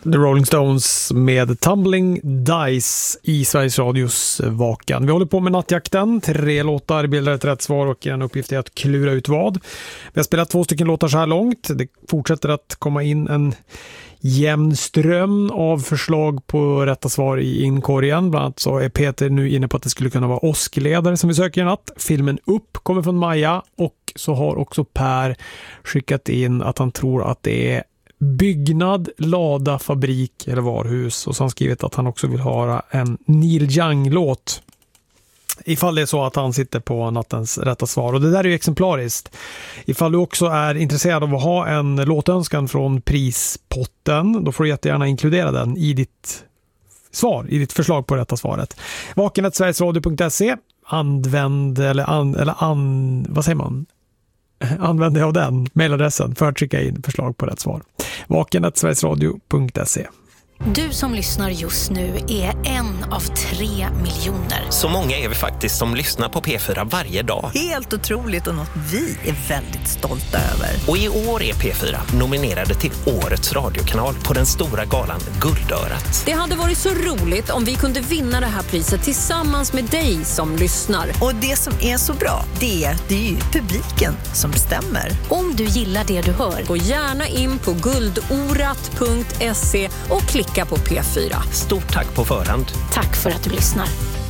The Rolling Stones med Tumbling Dice i Sveriges Radios Vakan. Vi håller på med nattjakten. 3 låtar bildar ett rätt svar och en uppgift är att klura ut vad. Vi har spelat 2 stycken låtar så här långt. Det fortsätter att komma in en jämn ström av förslag på rätta svar i inkorgen. Bland annat så är Peter nu inne på att det skulle kunna vara åskledare som vi söker i natt. Filmen Upp kommer från Maja, och så har också Per skickat in att han tror att det är byggnad, lada, fabrik eller varhus, och så har han skrivit att han också vill höra en Neil Young-låt ifall det är så att han sitter på nattens rätta svar. Och det där är ju exemplariskt. Ifall du också är intresserad av att ha en låtönskan från prispotten, då får du jättegärna inkludera den i ditt svar, i ditt förslag på rätta svaret. vaken@sverigesradio.se. Använd vad säger man? Använd dig av den mailadressen för att skicka in förslag på rätt svar. vaken@sverigesradio.se. Du som lyssnar just nu är en av 3 miljoner. Så många är vi faktiskt som lyssnar på P4 varje dag. Helt otroligt, och något vi är väldigt stolta över. Och i år är P4 nominerade till Årets radiokanal på den stora galan Guldörat. Det hade varit så roligt om vi kunde vinna det här priset tillsammans med dig som lyssnar. Och det som är så bra, det är ju publiken som bestämmer. Om du gillar det du hör, gå gärna in på guldorat.se och klicka på P4. Stort tack på förhand. tack för att du lyssnar.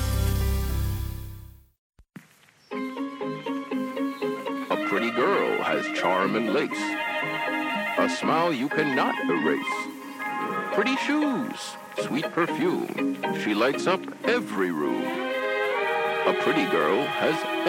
A pretty girl has charm and lace, a smile you cannot erase, pretty shoes, sweet perfume, she lights up every room. A pretty girl has